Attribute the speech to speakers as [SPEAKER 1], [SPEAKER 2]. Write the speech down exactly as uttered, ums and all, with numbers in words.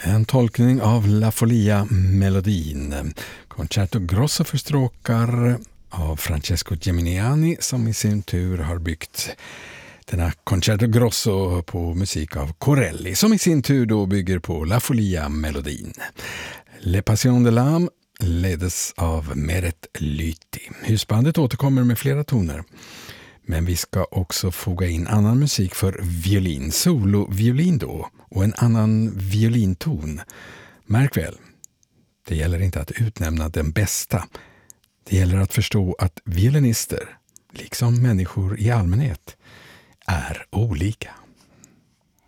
[SPEAKER 1] En tolkning av La Folia-melodin. Concerto Grosso för stråkar av Francesco Geminiani, som i sin tur har byggt denna Concerto Grosso på musik av Corelli, som i sin tur då bygger på La Folia-melodin. Le Passion de l'âme ledes av Meret Lyti. Husbandet återkommer med flera toner. Men vi ska också foga in annan musik för violin, solo-violin då, och en annan violinton. Märk väl, det gäller inte att utnämna den bästa. Det gäller att förstå att violinister, liksom människor i allmänhet, är olika.